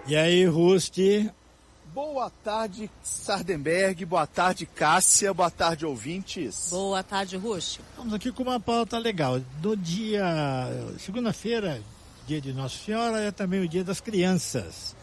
E aí, Rusti? Boa tarde, Sardenberg. Boa tarde, Cássia. Boa tarde, ouvintes. Boa tarde, Rusti. Estamos aqui com uma pauta legal. No dia... segunda-feira, dia de Nossa Senhora, é também o dia das crianças.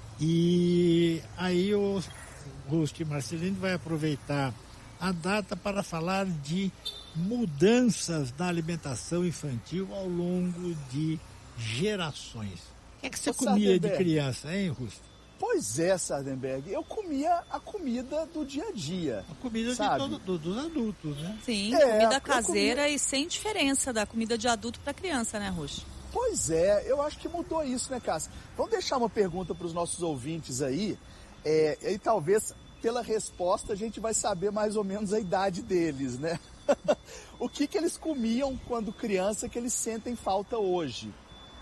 E aí o Rusti Marcelino vai aproveitar a data para falar de mudanças na alimentação infantil ao longo de gerações. O que é que você comia de criança, hein, Rusti? Pois é, Sardenberg, eu comia a comida do dia a dia. A comida dos adultos, né? Sim, comida caseira e sem diferença da comida de adulto para criança, né, Rusti? Pois é, eu acho que mudou isso, né, Cássia? Vamos deixar uma pergunta para os nossos ouvintes aí, e talvez pela resposta a gente vai saber mais ou menos a idade deles, né? O que eles comiam quando criança que eles sentem falta hoje?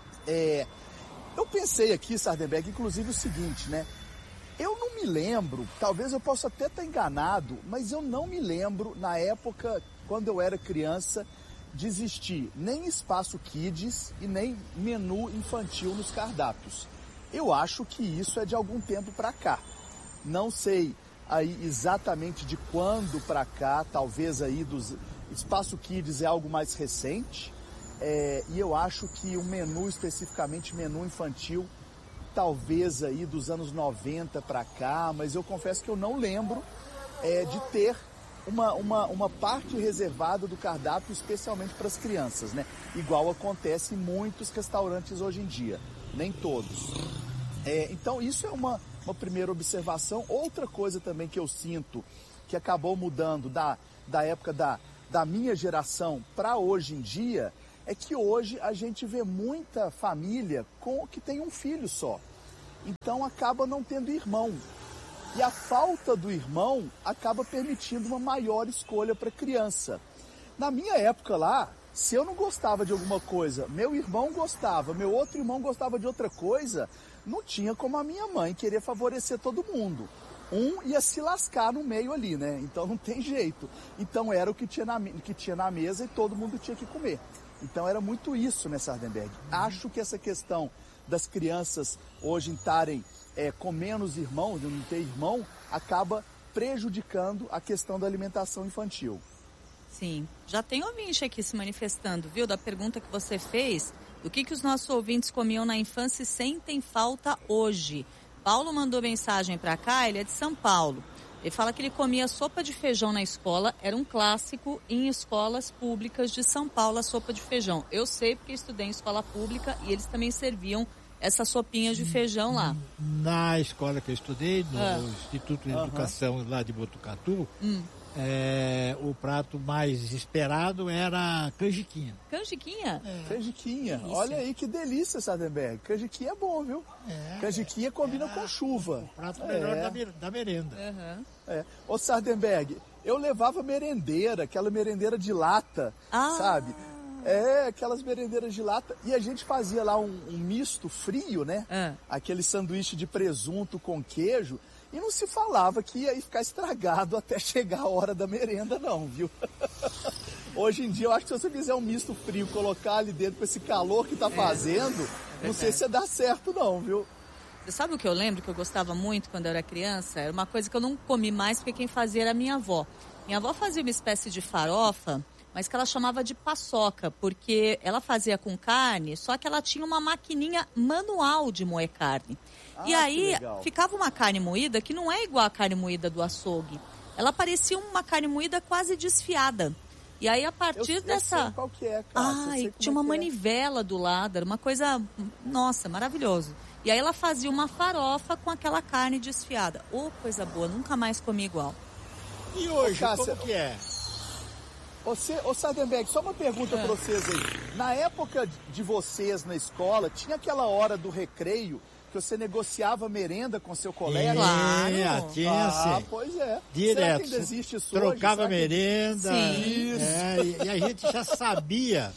Eu pensei aqui, Sardenberg, inclusive o seguinte, né? Eu não me lembro, talvez eu possa até estar enganado, mas eu não me lembro, na época, quando eu era criança, de existir nem espaço kids e nem menu infantil nos cardápios. Eu acho que isso é de algum tempo para cá. Não sei aí exatamente de quando para cá, talvez aí dos espaço kids é algo mais recente. E eu acho que o menu, especificamente menu infantil, talvez aí dos anos 90 para cá, mas eu confesso que eu não lembro de ter uma parte reservada do cardápio especialmente para as crianças, né? Igual acontece em muitos restaurantes hoje em dia, nem todos. Então isso é uma primeira observação. Outra coisa também que eu sinto que acabou mudando da época da minha geração para hoje em dia é que hoje a gente vê muita família que tem um filho só. Então acaba não tendo irmão. E a falta do irmão acaba permitindo uma maior escolha para a criança. Na minha época lá, se eu não gostava de alguma coisa, meu irmão gostava, meu outro irmão gostava de outra coisa, não tinha como a minha mãe querer favorecer todo mundo. Um ia se lascar no meio ali, né? Então não tem jeito. Então era o que tinha na mesa e todo mundo tinha que comer. Então era muito isso, né, Sardenberg? Acho que essa questão das crianças hoje estarem com menos irmãos, de não ter irmão, acaba prejudicando a questão da alimentação infantil. Sim, já tem ouvinte aqui se manifestando, viu? Da pergunta que você fez, do que os nossos ouvintes comiam na infância e sentem falta hoje. Paulo mandou mensagem para cá, ele é de São Paulo. Ele fala que ele comia sopa de feijão na escola, era um clássico em escolas públicas de São Paulo, a sopa de feijão. Eu sei porque estudei em escola pública e eles também serviam essas sopinhas de feijão lá. Na escola que eu estudei, no Instituto de Educação lá de Botucatu, o prato mais esperado era canjiquinha. Canjiquinha? Canjiquinha. Olha aí que delícia, Sardenberg. Canjiquinha é bom, viu? Canjiquinha combina com chuva. O prato melhor da merenda. Ô, Sardenberg, eu levava merendeira, aquela merendeira de lata, sabe? Aquelas merendeiras de lata. E a gente fazia lá um misto frio, né? Aquele sanduíche de presunto com queijo. E não se falava que ia ficar estragado até chegar a hora da merenda, não, viu? Hoje em dia, eu acho que se você fizer um misto frio, colocar ali dentro com esse calor que tá fazendo, não sei se dá certo, não, viu? Você sabe o que eu lembro que eu gostava muito quando eu era criança? Era uma coisa que eu não comi mais porque quem fazia era a minha avó. Minha avó fazia uma espécie de farofa, mas que ela chamava de paçoca, porque ela fazia com carne, só que ela tinha uma maquininha manual de moer carne. E aí ficava uma carne moída que não é igual a carne moída do açougue. Ela parecia uma carne moída quase desfiada. E aí a partir dessa... Eu sei qual que é, cara. Tinha uma manivela do lado, era uma coisa... Nossa, maravilhoso. E aí ela fazia uma farofa com aquela carne desfiada. Coisa boa, nunca mais comi igual. E hoje, como que é? Ô Sardenberg, só uma pergunta para vocês aí. Na época de vocês na escola, tinha aquela hora do recreio que você negociava merenda com seu colega? Claro. Tinha sim. Pois é. Direto. Será que ainda existe isso trocava hoje? merenda. Sim. Isso. E a gente já sabia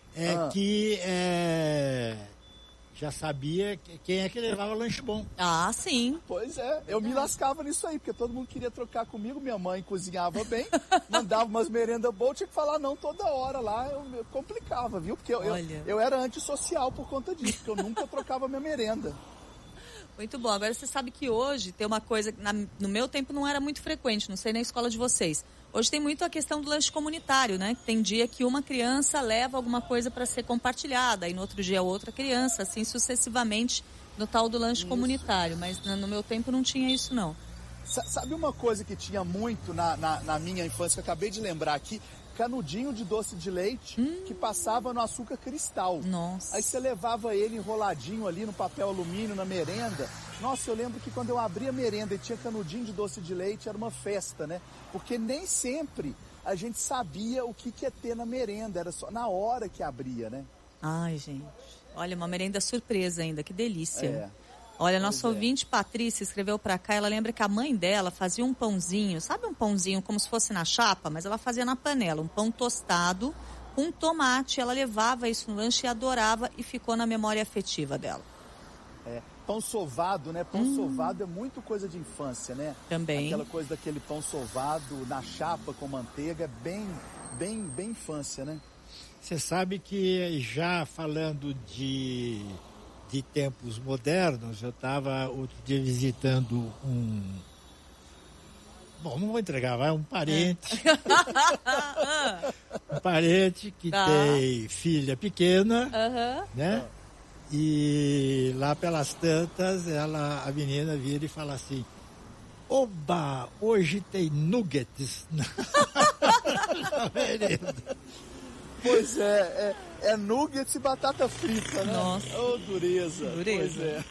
já sabia quem é que levava lanche bom. Sim. Pois é, eu me lascava nisso aí, porque todo mundo queria trocar comigo, minha mãe cozinhava bem, mandava umas merendas boas, tinha que falar não toda hora lá, eu complicava, viu? Porque eu era antissocial por conta disso, porque eu nunca trocava minha merenda. Muito bom. Agora você sabe que hoje tem uma coisa, no meu tempo não era muito frequente, não sei na escola de vocês. Hoje tem muito a questão do lanche comunitário, né? Tem dia que uma criança leva alguma coisa para ser compartilhada, e no outro dia outra criança, assim sucessivamente, no tal do lanche comunitário. Mas no meu tempo não tinha isso, não. Sabe uma coisa que tinha muito na minha infância, que eu acabei de lembrar aqui? Canudinho de doce de leite que passava no açúcar cristal. Nossa. Aí você levava ele enroladinho ali no papel alumínio, na merenda. Nossa, eu lembro que quando eu abria a merenda e tinha canudinho de doce de leite, era uma festa, né? Porque nem sempre a gente sabia o que ia ter na merenda, era só na hora que abria, né? Ai, gente. Olha, uma merenda surpresa ainda, que delícia. É. Olha, nossa ouvinte Patrícia escreveu pra cá, ela lembra que a mãe dela fazia um pãozinho, sabe um pãozinho como se fosse na chapa, mas ela fazia na panela, um pão tostado com tomate, ela levava isso no lanche e adorava e ficou na memória afetiva dela. É, pão sovado, né? Pão sovado é muito coisa de infância, né? Também. Aquela coisa daquele pão sovado na chapa com manteiga, é bem infância, né? Você sabe que já falando de tempos modernos, eu estava outro dia visitando bom, não vou entregar, vai um parente. Um parente que tem filha pequena, né? E lá pelas tantas, a menina vira e fala assim: oba, hoje tem nuggets na merenda. Pois é nuggets e batata frita, né? Nossa. Ô, dureza. Dureza. Pois é.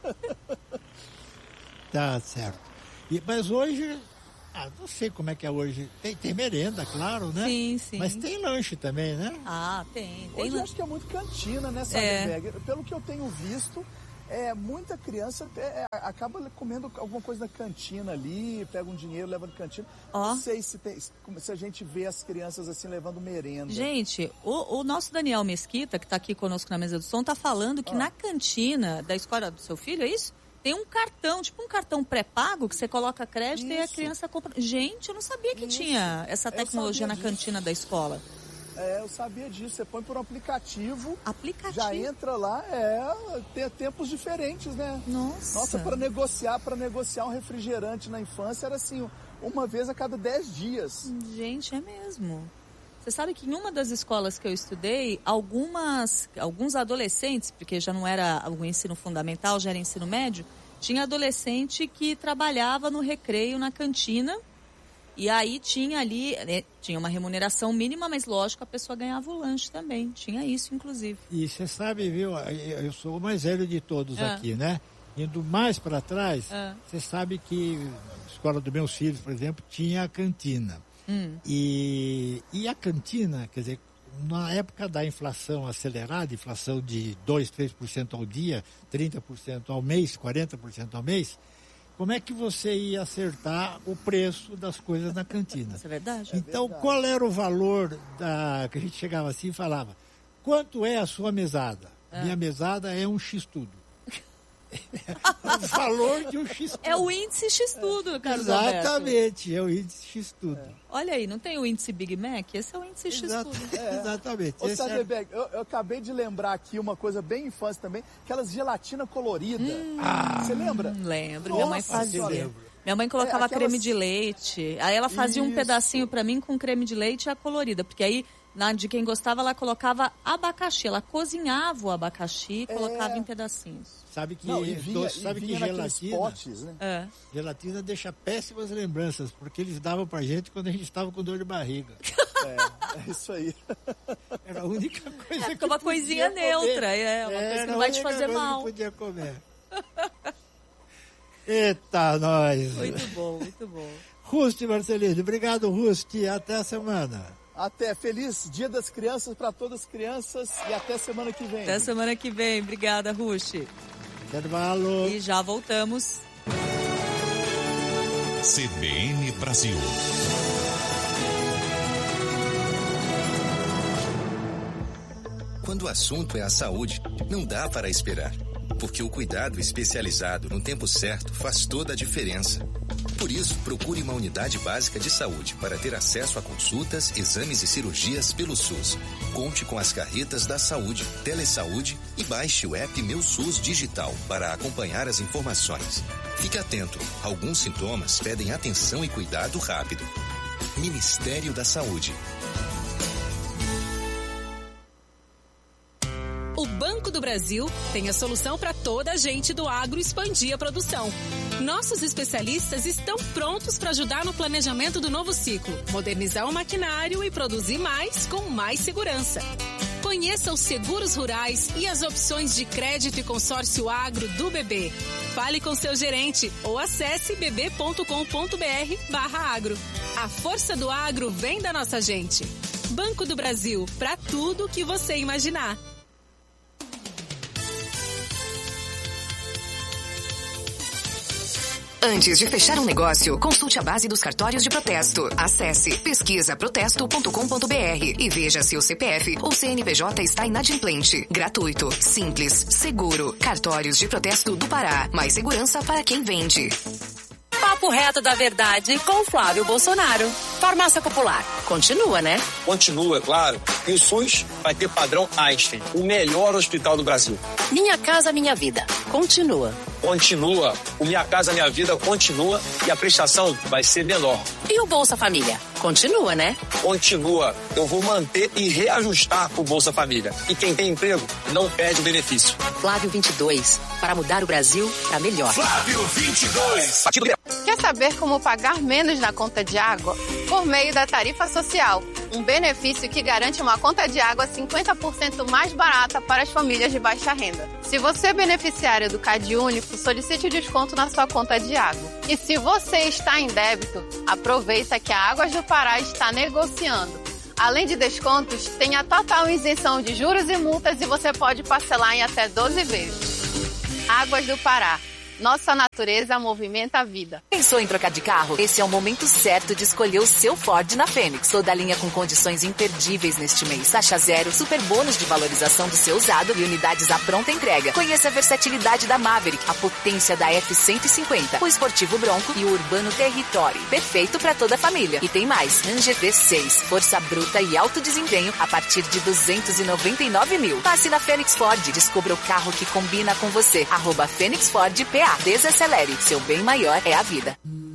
Tá certo. Mas hoje, não sei como é que é hoje. Tem merenda, claro, né? Sim, sim. Mas tem lanche também, né? Ah, tem. Hoje eu acho que é muito cantina, né, Saberberg? É. Pelo que eu tenho visto, muita criança acaba comendo alguma coisa na cantina ali, pega um dinheiro, leva na cantina. Não sei se a gente vê as crianças assim levando merenda. Gente, o nosso Daniel Mesquita, que está aqui conosco na mesa do som, está falando que na cantina da escola do seu filho, é isso? Tem um cartão, tipo um cartão pré-pago, que você coloca crédito e a criança compra. Gente, eu não sabia que tinha essa tecnologia na cantina da escola. Eu sabia disso. Você põe por um aplicativo. Aplicativo? Já entra lá, tem tempos diferentes, né? Nossa, para negociar um refrigerante na infância era assim, uma vez a cada 10 dias. Gente, é mesmo. Você sabe que em uma das escolas que eu estudei, alguns adolescentes, porque já não era o ensino fundamental, já era ensino médio, tinha adolescente que trabalhava no recreio, na cantina, e aí tinha ali, tinha uma remuneração mínima, mas lógico, a pessoa ganhava o lanche também. Tinha isso, inclusive. E você sabe, viu, eu sou o mais velho de todos aqui, né? Indo mais para trás, você sabe que a escola dos meus filhos, por exemplo, tinha a cantina. E a cantina, quer dizer, na época da inflação acelerada, inflação de 2%, 3% ao dia, 30% ao mês, 40% ao mês, como é que você ia acertar o preço das coisas na cantina? Isso é verdade. Então, qual era o valor que a gente chegava assim e falava: quanto é a sua mesada? Minha mesada é um X-tudo. O valor de um X-tudo. É o índice X-tudo, Carlos Exatamente, é o índice X-tudo. Olha aí, não tem o índice Big Mac? Esse é o índice X-tudo. Exatamente. Ô, Saberberg, eu acabei de lembrar aqui uma coisa bem infância também, aquelas gelatina colorida. Você lembra? Lembro, Nossa, minha mãe fazia. Minha mãe colocava creme de leite, aí ela fazia um pedacinho pra mim com creme de leite e a colorida, porque aí, de quem gostava, ela colocava abacaxi, ela cozinhava o abacaxi e colocava em pedacinhos. Sabe que, vinha gelatina, potes, né? Gelatina deixa péssimas lembranças, porque eles davam pra gente quando a gente estava com dor de barriga. É isso aí. Era a única coisa que uma coisinha neutra, uma coisa que não vai te fazer mal. Que podia comer. Eita, nós! Muito bom, muito bom. Rusti Marcelino, obrigado, Rusti. Até a semana. Até. Feliz Dia das Crianças para todas as crianças e até semana que vem. Até semana que vem. Obrigada, Rusti. Intervalo. E já voltamos. CBN Brasil. Quando o assunto é a saúde, não dá para esperar, porque o cuidado especializado no tempo certo faz toda a diferença. Por isso, procure uma unidade básica de saúde para ter acesso a consultas, exames e cirurgias pelo SUS. Conte com as carretas da saúde, Telesaúde e baixe o app Meu SUS Digital para acompanhar as informações. Fique atento, alguns sintomas pedem atenção e cuidado rápido. Ministério da Saúde. O Banco do Brasil tem a solução para toda a gente do agro expandir a produção. Nossos especialistas estão prontos para ajudar no planejamento do novo ciclo, modernizar o maquinário e produzir mais com mais segurança. Conheça os seguros rurais e as opções de crédito e consórcio agro do BB. Fale com seu gerente ou acesse bb.com.br/agro. A força do agro vem da nossa gente. Banco do Brasil, para tudo que você imaginar. Antes de fechar um negócio, consulte a base dos cartórios de protesto. Acesse pesquisaprotesto.com.br e veja se o CPF ou CNPJ está inadimplente. Gratuito, simples, seguro. Cartórios de protesto do Pará. Mais segurança para quem vende. Papo reto da verdade com Flávio Bolsonaro. Farmácia Popular. Continua, né? Continua, claro. E o SUS vai ter padrão Einstein, o melhor hospital do Brasil. Minha Casa Minha Vida. Continua. Continua. O Minha Casa Minha Vida continua e a prestação vai ser menor. E o Bolsa Família? Continua, né? Continua. Eu vou manter e reajustar o Bolsa Família. E quem tem emprego não perde o benefício. Flávio 22. Para mudar o Brasil para melhor. Flávio 22. Quer saber como pagar menos na conta de água? Por meio da tarifa social. Um benefício que garante uma conta de água 50% mais barata para as famílias de baixa renda. Se você é beneficiário do CadÚnico, solicite o desconto na sua conta de água. E se você está em débito, aproveita que a Águas do Pará está negociando. Além de descontos, tem a total isenção de juros e multas e você pode parcelar em até 12 vezes. Águas do Pará. Nossa natureza movimenta a vida. Pensou em trocar de carro? Esse é o momento certo de escolher o seu Ford na Fênix. Toda a linha com condições imperdíveis neste mês. Taxa zero, super bônus de valorização do seu usado e unidades à pronta entrega. Conheça a versatilidade da Maverick, a potência da F-150, o esportivo Bronco e o urbano Territory. Perfeito para toda a família. E tem mais. Ranger V6, força bruta e alto desempenho a partir de 299 mil. Passe na Fênix Ford. Descubra o carro que combina com você. @Fênix Ford PA. Desacelere. Seu bem maior é a vida.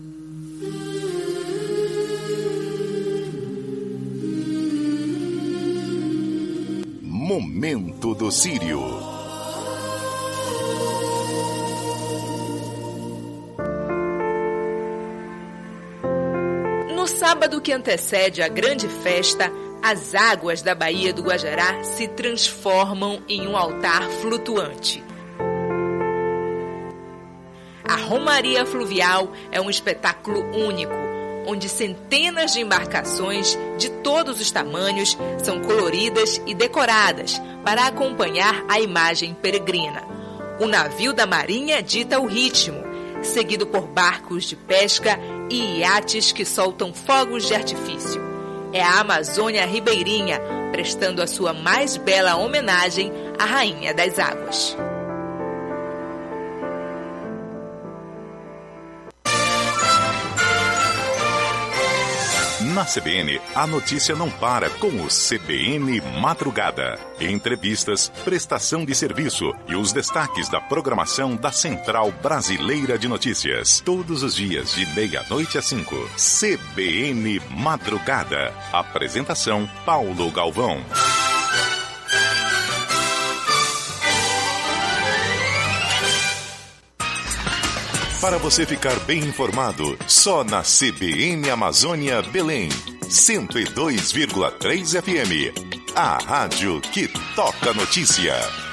Momento do Sírio. No sábado que antecede a grande festa, as águas da Baía do Guajará se transformam em um altar flutuante. A Romaria Fluvial é um espetáculo único, onde centenas de embarcações de todos os tamanhos são coloridas e decoradas para acompanhar a imagem peregrina. O navio da Marinha dita o ritmo, seguido por barcos de pesca e iates que soltam fogos de artifício. É a Amazônia Ribeirinha prestando a sua mais bela homenagem à Rainha das Águas. Na CBN, a notícia não para com o CBN Madrugada. Entrevistas, prestação de serviço e os destaques da programação da Central Brasileira de Notícias. Todos os dias, de 12:30 às 5. CBN Madrugada. Apresentação, Paulo Galvão. Para você ficar bem informado, só na CBN Amazônia Belém, 102,3 FM. A rádio que toca notícia.